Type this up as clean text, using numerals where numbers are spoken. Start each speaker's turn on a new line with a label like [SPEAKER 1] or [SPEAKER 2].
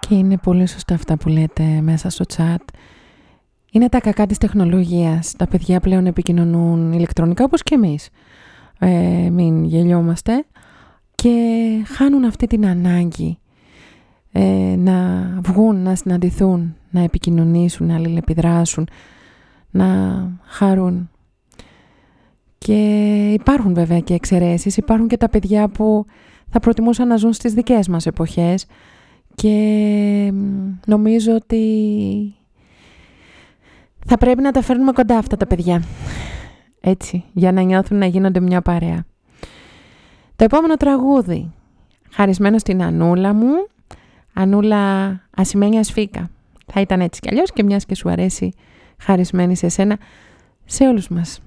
[SPEAKER 1] Και είναι πολύ σωστά αυτά που λέτε μέσα στο chat. Είναι τα κακά της τεχνολογίας. Τα παιδιά πλέον επικοινωνούν ηλεκτρονικά όπως και εμείς. Μην γελιόμαστε. Και χάνουν αυτή την ανάγκη να βγουν, να συναντηθούν, να επικοινωνήσουν, να αλληλεπιδράσουν, να χαρούν. Και υπάρχουν βέβαια και εξαιρέσεις. Υπάρχουν και τα παιδιά που θα προτιμούσαν να ζουν στις δικές μας εποχές και νομίζω ότι θα πρέπει να τα φέρνουμε κοντά αυτά τα παιδιά. Έτσι, για να νιώθουν να γίνονται μια παρέα. Το επόμενο τραγούδι, χαρισμένο στην Ανούλα μου, Ανούλα Ασημένια Σφίκα. Θα ήταν έτσι κι αλλιώς και μιας και σου αρέσει χαρισμένη σε σένα, σε όλους μας.